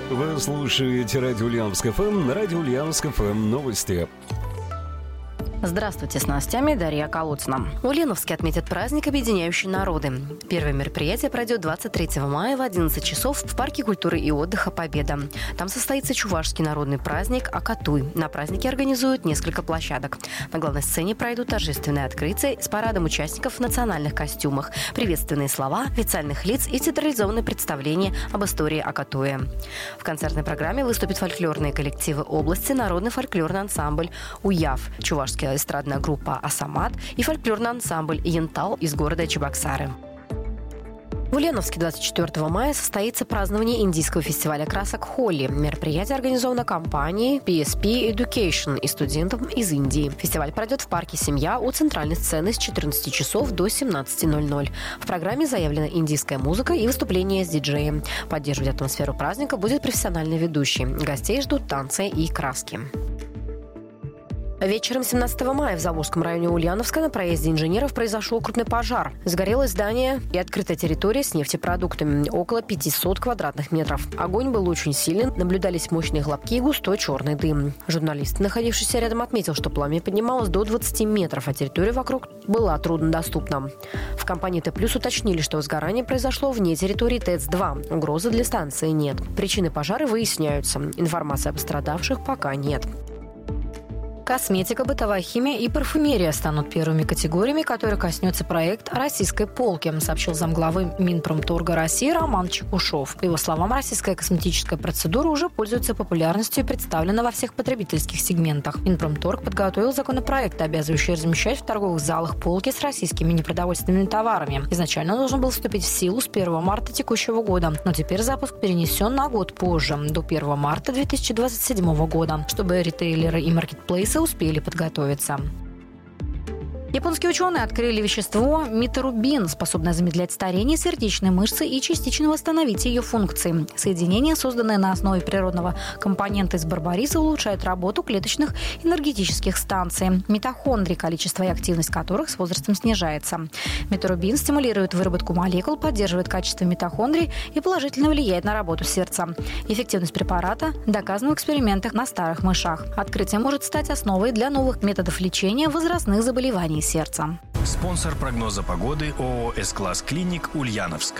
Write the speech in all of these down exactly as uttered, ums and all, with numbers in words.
Вы слушаете радио Ульяновск эф эм, на радио Ульяновск эф эм новости. Здравствуйте, с новостями Дарья Колодцина. Ульяновске отметят праздник, объединяющий народы. Первое мероприятие пройдет двадцать третьего мая в одиннадцать часов в Парке культуры и отдыха «Победа». Там состоится чувашский народный праздник Акатуй. На празднике организуют несколько площадок. На главной сцене пройдут торжественные открытия с парадом участников в национальных костюмах, приветственные слова, официальных лиц и театрализованные представления об истории Акатуя. В концертной программе выступят фольклорные коллективы области, народный фольклорный ансамбль «Уяв», чувашская эстрадная группа «Асамат» и фольклорный ансамбль «Янтал» из города Чебоксары. В Ульяновске двадцать четвёртого мая состоится празднование индийского фестиваля красок «Холли». Мероприятие организовано компанией пи эс пи Education и студентам из Индии. Фестиваль пройдет в парке «Семья» у центральной сцены с четырнадцати часов до семнадцати ноль-ноль. В программе заявлена индийская музыка и выступление с диджеем. Поддерживать атмосферу праздника будет профессиональный ведущий. Гостей ждут танцы и краски. Вечером семнадцатого мая в Заволжском районе Ульяновска на проезде Инженеров произошел крупный пожар. Сгорело здание и открытая территория с нефтепродуктами, около пятисот квадратных метров. Огонь был очень сильный, наблюдались мощные хлопки и густой черный дым. Журналист, находившийся рядом, отметил, что пламя поднималось до двадцати метров, а территория вокруг была труднодоступна. В компании Т плюс уточнили, что возгорание произошло вне территории ТЭЦ два. Угрозы для станции нет. Причины пожара выясняются. Информации о пострадавших пока нет. Косметика, бытовая химия и парфюмерия станут первыми категориями, которые коснется проект российской полки, сообщил замглавы Минпромторга России Роман Чекушев. По его словам, российская косметическая процедура уже пользуется популярностью и представлена во всех потребительских сегментах. Минпромторг подготовил законопроект, обязывающий размещать в торговых залах полки с российскими непродовольственными товарами. Изначально он должен был вступить в силу с первого марта текущего года, но теперь запуск перенесен на год позже, до первого марта две тысячи двадцать седьмого года, чтобы ритейлеры и маркетплейсы успели подготовиться. Японские ученые открыли вещество миторубин, способное замедлять старение сердечной мышцы и частично восстановить ее функции. Соединение, созданное на основе природного компонента из барбариса, улучшает работу клеточных энергетических станций, митохондрий, количество и активность которых с возрастом снижается. Миторубин стимулирует выработку молекул, поддерживает качество митохондрий и положительно влияет на работу сердца. Эффективность препарата доказана в экспериментах на старых мышах. Открытие может стать основой для новых методов лечения возрастных заболеваний сердца. Спонсор прогноза погоды ООО «С-класс Клиник» Ульяновск.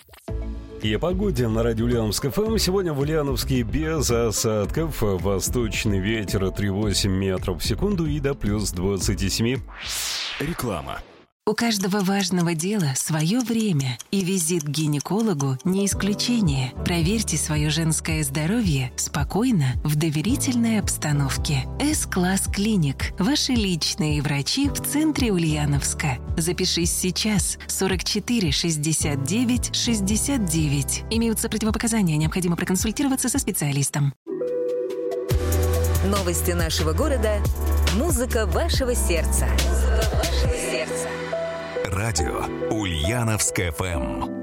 И о погоде на радио Ульяновск эф эм. Сегодня в Ульяновске без осадков. Восточный ветер три целых восемь метров в секунду и до плюс двадцати семи. Реклама. У каждого важного дела свое время, и визит к гинекологу не исключение. Проверьте свое женское здоровье спокойно, в доверительной обстановке. С-класс Клиник. Ваши личные врачи в центре Ульяновска. Запишись сейчас. сорок четыре шестьдесят девять шестьдесят девять. Имеются противопоказания, необходимо проконсультироваться со специалистом. Новости нашего города. Музыка вашего сердца. Музыка вашего сердца. Радио Ульяновск эф эм.